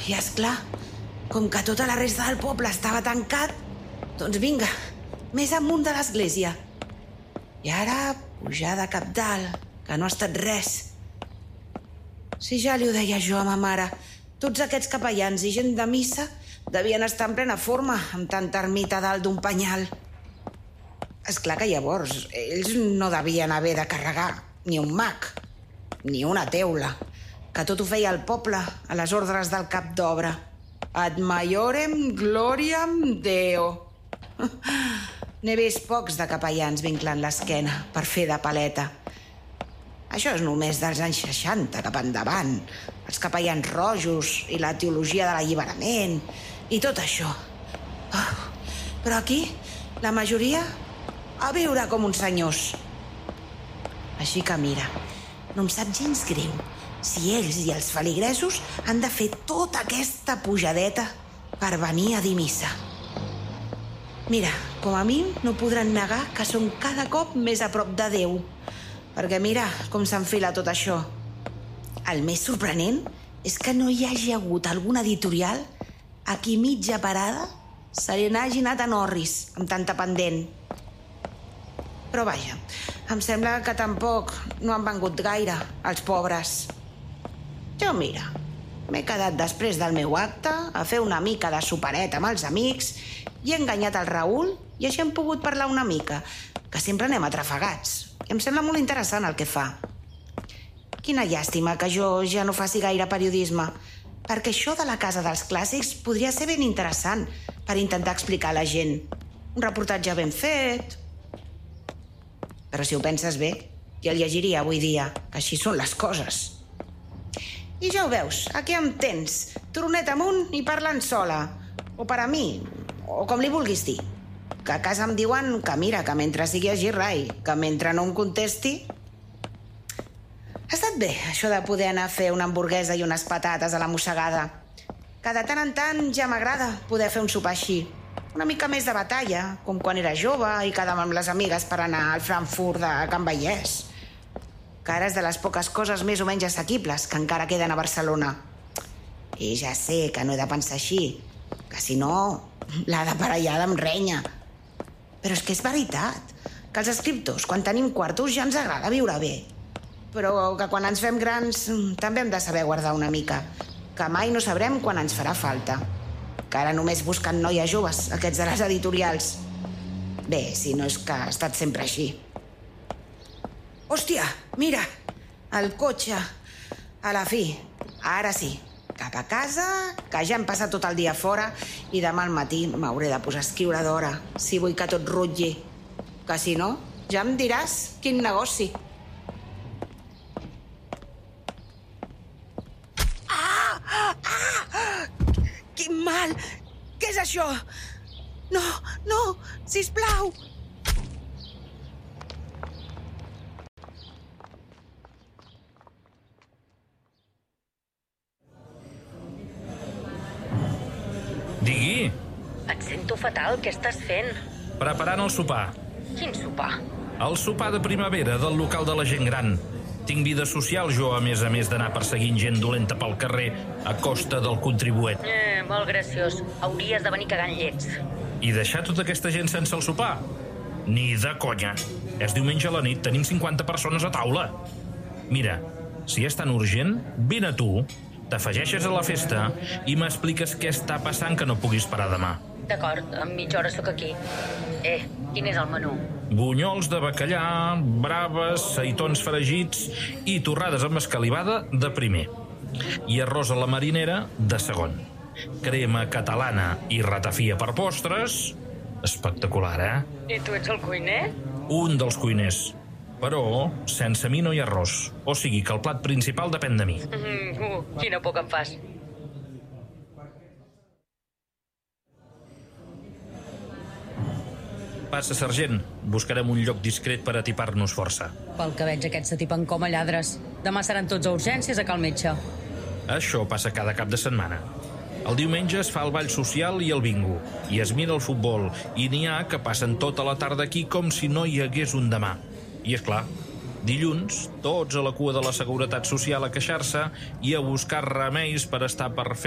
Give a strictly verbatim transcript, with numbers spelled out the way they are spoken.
I és clar, com que tota la resta del poble estava tancat, doncs vinga, més amunt de l'església. I ara pujar de cap dalt, que no ha estat res. Si ja li ho deia jo a ma mare, tots aquests capellans i gent de missa devien estar en plena forma, amb tanta ermita dalt d'un penyal. És clar que llavors ells no devien haver de carregar ni un mag, ni una teula, que tot ho feia el poble a les ordres del cap d'obra. Ad maiorem gloriam Deo. N'he vist pocs de capellans vinclant l'esquena per fer de paleta. Això és només dels anys seixanta cap endavant. Els capellans rojos i la teologia de l'alliberament i tot això. Oh, però aquí, la majoria, a viure com uns senyors. Així que mira, no em sap gens greu si ells i els feligresos han de fer tota aquesta pujadeta per venir a dir missa. Mira, com a mi no podran negar que som cada cop més a prop de Déu, perquè mira com s'enfila tot això. El més sorprenent és que no hi hagi hagut algun editorial a qui mitja parada se li n'hagi anat a Norris amb tanta pendent. Però vaja, em sembla que tampoc no han vengut gaire, els pobres. Jo, mira, m'he quedat després del meu acte a fer una mica de superet amb els amics i he enganyat el Raül i així hem pogut parlar una mica, que sempre anem atrafegats. I em sembla molt interessant el que fa. Quina llàstima que jo ja no faci gaire periodisme, perquè això de la Casa dels Clàssics podria ser ben interessant per intentar explicar a la gent. Un reportatge ben fet. Però si ho penses bé, ja el llegiria avui dia, que així són les coses. I ja ho veus, aquí em tens, tronet amunt i parlant sola. O per a mi, o com li vulguis dir. Que a casa em diuen que mira, que mentre sigui a Girrai, que mentre no em contesti... Ha estat bé, això de poder anar a fer una hamburguesa i unes patates a la mossegada. Que de tant en tant ja m'agrada poder fer un sopar així. Una mica més de batalla, com quan era jove i quedàvem amb les amigues per anar al Frankfurt de Can Vallès. Que ara és de les poques coses més o menys assequibles que encara queden a Barcelona. I ja sé que no he de pensar així, que si no, la de parellada em renya. Però és que és veritat, que els escriptors, quan tenim quartos, ja ens agrada viure bé. Però que quan ens fem grans també hem de saber guardar una mica, que mai no sabrem quan ens farà falta. Que ara només busquen noies joves, aquests de les editorials. Bé, si no és que ha estat sempre així. Hòstia, mira, el cotxe. A la fi, ara sí, cap a casa, que ja hem passat tot el dia fora i demà al matí m'hauré de posar a escriure d'hora, si vull que tot rutlli. Que si no, ja em diràs quin negoci. Quin mal! Què és això? No, no, sisplau! Digui. Et sento fatal, què estàs fent? Preparant el sopar. Quin sopar? El sopar de primavera del local de la gent gran. Tinc vida social, jo, a més a més d'anar perseguint gent dolenta pel carrer a costa del contribuent. Eh, molt graciós. Hauries de venir cagant llets. I deixar tota aquesta gent sense el sopar? Ni de conya. És diumenge a la nit, tenim cinquanta persones a taula. Mira, si és tan urgent, vine a tu, t'afegeixes a la festa i m'expliques què està passant que no puguis parar demà. D'acord, en mitja hora sóc aquí. Eh, quin és el menú? Bunyols de bacallà, braves, seitons fregits i torrades amb escalivada de primer. I arròs a la marinera de segon. Crema catalana i ratafia per postres. Espectacular, eh? I tu ets el cuiner? Un dels cuiners. Però sense mi no hi ha arròs. O sigui que el plat principal depèn de mi. Mm, uh, quina por que em fas. Passa, sergent. Buscarem un lloc discret per atipar-nos força. Pel que veig, aquests s'atipen com a lladres. Demà seran tots a urgències a cal metge. Això passa cada cap de setmana. El diumenge es fa el ball social i el bingo, i es mira el futbol, i n'hi ha que passen tota la tarda aquí com si no hi hagués un demà. I és clar, dilluns, tots a la cua de la Seguretat Social a queixar-se i a buscar remeis per estar per fer